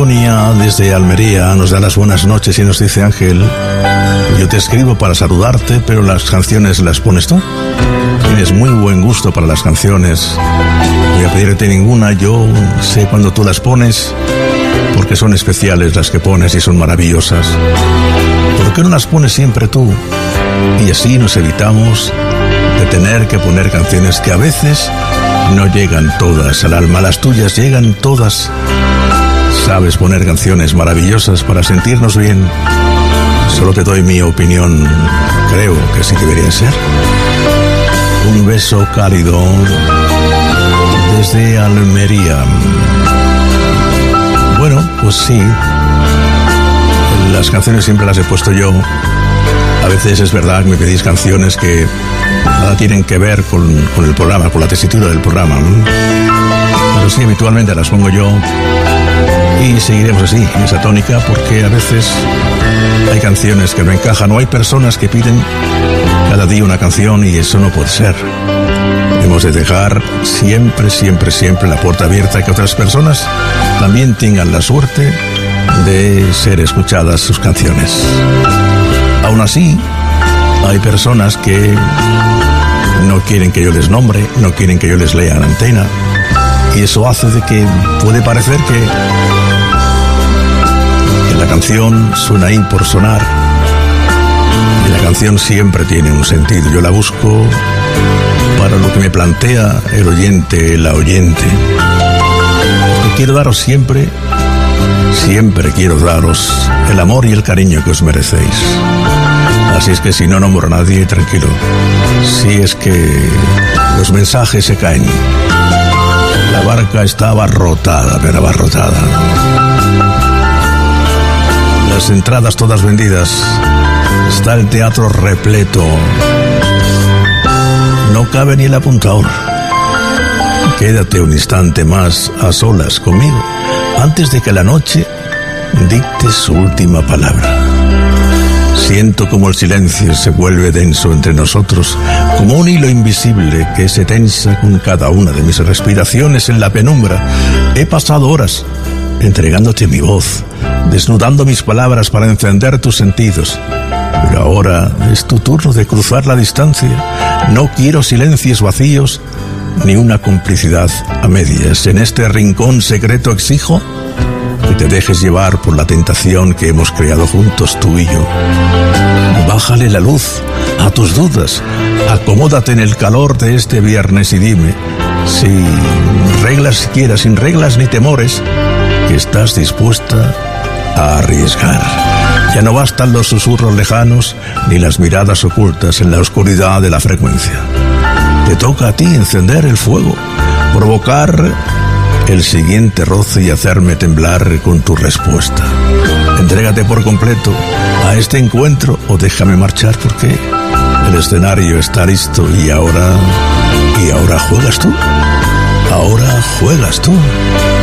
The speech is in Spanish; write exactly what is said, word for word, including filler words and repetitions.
Antonia desde Almería nos da las buenas noches y nos dice: Ángel, yo te escribo para saludarte, pero las canciones las pones tú. Tienes muy buen gusto para las canciones. Voy a pedirte ninguna, yo sé cuando tú las pones, porque son especiales las que pones y son maravillosas. ¿Por qué no las pones siempre tú? Y así nos evitamos de tener que poner canciones que a veces no llegan todas al alma. Las tuyas llegan todas. Sabes poner canciones maravillosas para sentirnos bien. Solo te doy mi opinión. Creo que sí debería ser. Un beso cálido desde Almería. Bueno, pues sí, las canciones siempre las he puesto yo. A veces es verdad que me pedís canciones que nada tienen que ver con, con el programa, con la tesitura del programa, ¿no? Pero sí, habitualmente las pongo yo. Y seguiremos así, en esa tónica, porque a veces hay canciones que no encajan, o hay personas que piden cada día una canción y eso no puede ser. Hemos de dejar siempre, siempre, siempre la puerta abierta a que otras personas también tengan la suerte de ser escuchadas sus canciones. Aún así, hay personas que no quieren que yo les nombre, no quieren que yo les lea en antena, y eso hace de que puede parecer que, que la canción suena ahí por sonar, y la canción siempre tiene un sentido. Yo la busco para lo que me plantea el oyente, la oyente. Porque quiero daros siempre, siempre quiero daros el amor y el cariño que os merecéis. Así es que si no nombro a nadie, tranquilo. Si es que los mensajes se caen. La barca está abarrotada, pero abarrotada. Las entradas todas vendidas. Está el teatro repleto. No cabe ni el apuntador. Quédate un instante más a solas conmigo antes de que la noche dicte su última palabra. Siento como el silencio se vuelve denso entre nosotros, como un hilo invisible que se tensa con cada una de mis respiraciones en la penumbra. He pasado horas entregándote mi voz, desnudando mis palabras para encender tus sentidos. Pero ahora es tu turno de cruzar la distancia. No quiero silencios vacíos ni una complicidad a medias. En este rincón secreto exijo que te dejes llevar por la tentación que hemos creado juntos tú y yo. Bájale la luz a tus dudas, acomódate en el calor de este viernes y dime, sin reglas siquiera, sin reglas ni temores, que estás dispuesta a arriesgar. Ya no bastan los susurros lejanos ni las miradas ocultas en la oscuridad de la frecuencia. Te toca a ti encender el fuego, provocar el siguiente roce y hacerme temblar con tu respuesta. Entrégate por completo a este encuentro o déjame marchar, porque el escenario está listo y ahora, y ahora juegas tú. Ahora juegas tú.